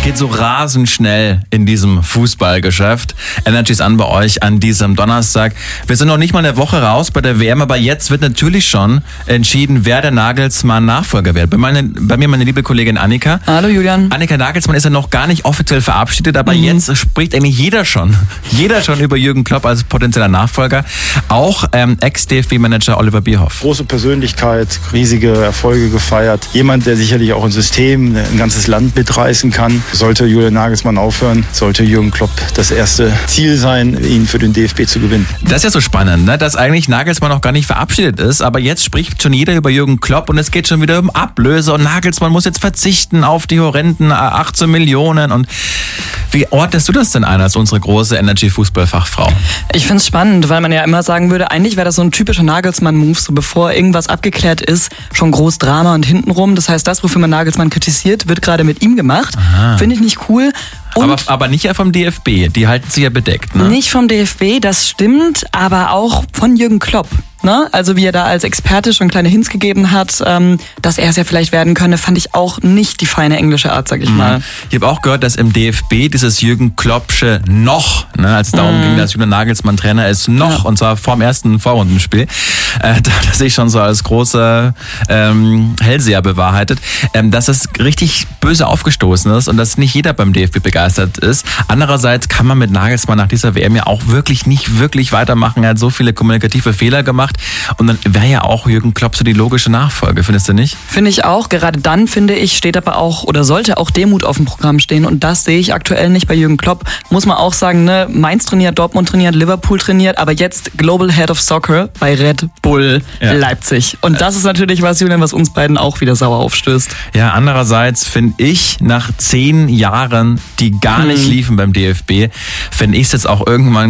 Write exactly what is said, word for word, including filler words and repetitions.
geht so rasend schnell in diesem Fußballgeschäft. Energy ist an bei euch an diesem Donnerstag. Wir sind noch nicht mal eine Woche raus bei der W M, aber jetzt wird natürlich schon entschieden, wer der Nagelsmann-Nachfolger wird. Bei, meine, bei mir meine liebe Kollegin Annika. Hallo Julian. Annika Nagelsmann ist ja noch gar nicht offiziell verabschiedet, aber mhm. jetzt spricht eigentlich jeder schon. Jeder schon über Jürgen Klopp als potenzieller Nachfolger. Auch ähm, Ex-D F B-Manager Oliver Bierhoff. Große Persönlichkeit, riesige Erfolge gefeiert. Jemand, der sicherlich auch ein System, ein ganzes Land mitreißen kann. Sollte Julian Nagelsmann aufhören, sollte Jürgen Klopp das erste Ziel sein, ihn für den D F B zu gewinnen. Das ist ja so spannend, ne? Dass eigentlich Nagelsmann noch gar nicht verabschiedet ist, aber jetzt spricht schon jeder über Jürgen Klopp und es geht schon wieder um Ablöse und Nagelsmann muss jetzt verzichten auf die horrenden achtzehn Millionen. Und wie ordnest du das denn ein als unsere große Energy-Fußballfachfrau? Ich finde es spannend, weil man ja immer sagen würde, eigentlich wäre das so ein typischer Nagelsmann-Move, so bevor irgendwas abgeklärt ist, schon groß Drama und hintenrum. Das heißt, das, wofür man Nagelsmann kritisiert, wird gerade mit ihm gemacht. Finde ich nicht cool. Und aber, aber nicht ja vom D F B, die halten sich ja bedeckt, ne? Nicht vom D F B, das stimmt, aber auch von Jürgen Klopp. Ne? Also wie er da als Experte schon kleine Hints gegeben hat, ähm, dass er es ja vielleicht werden könne, fand ich auch nicht die feine englische Art, sag ich mhm. mal. Ich habe auch gehört, dass im D F B dieses Jürgen Kloppsche noch, ne, als es darum mhm. ging, dass Julian Nagelsmann Trainer ist, noch, ja. und zwar vorm ersten Vorrundenspiel, äh, da hat er sich schon so als großer ähm, Hellseher bewahrheitet, ähm, dass es richtig böse aufgestoßen ist und dass nicht jeder beim D F B begeistert ist. Andererseits kann man mit Nagelsmann nach dieser W M ja auch wirklich nicht wirklich weitermachen. Er hat so viele kommunikative Fehler gemacht. Und dann wäre ja auch Jürgen Klopp so die logische Nachfolge, findest du nicht? Finde ich auch. Gerade dann, finde ich, steht aber auch oder sollte auch Demut auf dem Programm stehen. Und das sehe ich aktuell nicht bei Jürgen Klopp. Muss man auch sagen, ne, Mainz trainiert, Dortmund trainiert, Liverpool trainiert, aber jetzt Global Head of Soccer bei Red Bull ja. Leipzig. Und das ist natürlich was, Julian, was uns beiden auch wieder sauer aufstößt. Ja, andererseits finde ich, nach zehn Jahren, die gar nicht liefen beim D F B, finde ich es jetzt auch irgendwann